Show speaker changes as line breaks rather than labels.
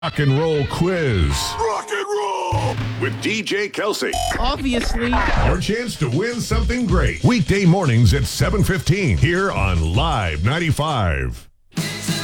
Rock and roll quiz.
Rock and roll with DJ Kelsey.
Obviously.
Your chance to win something great. Weekday mornings at 7:15 here on Live 95.